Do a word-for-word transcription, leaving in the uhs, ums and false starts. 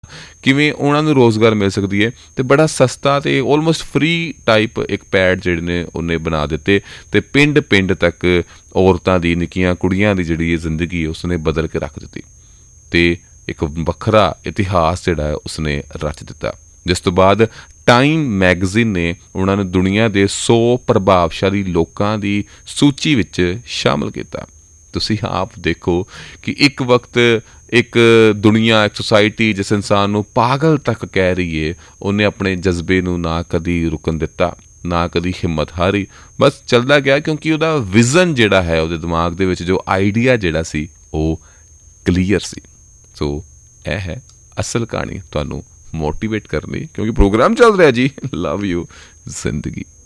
ਕਿਵੇਂ ਉਹਨਾਂ ਨੂੰ ਰੋਜ਼ਗਾਰ ਮਿਲ ਸਕਦੀ ਹੈ। ਅਤੇ ਬੜਾ ਸਸਤਾ ਅਤੇ ਆਲਮੋਸਟ ਫਰੀ ਟਾਈਪ ਇੱਕ ਪੈਡ ਜਿਹੜੇ ਨੇ ਉਹਨੇ ਬਣਾ ਦਿੱਤੇ ਅਤੇ ਪਿੰਡ ਪਿੰਡ ਤੱਕ ਔਰਤਾਂ ਦੀ, ਨਿੱਕੀਆਂ ਕੁੜੀਆਂ ਦੀ ਜਿਹੜੀ ਜ਼ਿੰਦਗੀ ਉਸਨੇ ਬਦਲ ਕੇ ਰੱਖ ਦਿੱਤੀ ਅਤੇ ਇੱਕ ਵੱਖਰਾ ਇਤਿਹਾਸ ਜਿਹੜਾ ਹੈ ਉਸਨੇ ਰਚ ਦਿੱਤਾ। ਜਿਸ ਤੋਂ ਬਾਅਦ ਟਾਈਮ ਮੈਗਜ਼ੀਨ ਨੇ ਉਹਨਾਂ ਨੂੰ ਦੁਨੀਆ ਦੇ ਸੌ ਪ੍ਰਭਾਵਸ਼ਾਲੀ ਲੋਕਾਂ ਦੀ ਸੂਚੀ ਵਿੱਚ ਸ਼ਾਮਲ ਕੀਤਾ। ਤੁਸੀਂ ਆਪ ਦੇਖੋ ਕਿ ਇੱਕ ਵਕਤ ਇੱਕ ਦੁਨੀਆ, ਇੱਕ ਸੁਸਾਇਟੀ ਜਿਸ ਇਨਸਾਨ ਨੂੰ ਪਾਗਲ ਤੱਕ ਕਹਿ ਰਹੀ ਹੈ, ਉਹਨੇ ਆਪਣੇ ਜਜ਼ਬੇ ਨੂੰ ਨਾ ਕਦੀ ਰੁਕਣ ਦਿੱਤਾ, ਨਾ ਕਦੀ ਹਿੰਮਤ ਹਾਰੀ, ਬਸ ਚੱਲਦਾ ਗਿਆ ਕਿਉਂਕਿ ਉਹਦਾ ਵਿਜ਼ਨ ਜਿਹੜਾ ਹੈ, ਉਹਦੇ ਦਿਮਾਗ ਦੇ ਵਿੱਚ ਜੋ ਆਈਡੀਆ ਜਿਹੜਾ ਸੀ ਉਹ ਕਲੀਅਰ ਸੀ। ਸੋ ਇਹ ਹੈ ਅਸਲ ਕਹਾਣੀ ਤੁਹਾਨੂੰ ਮੋਟੀਵੇਟ ਕਰਨੀ, ਕਿਉਂਕਿ ਪ੍ਰੋਗਰਾਮ ਚੱਲ ਰਿਹਾ ਜੀ ਲਵ ਯੂ ਜ਼ਿੰਦਗੀ।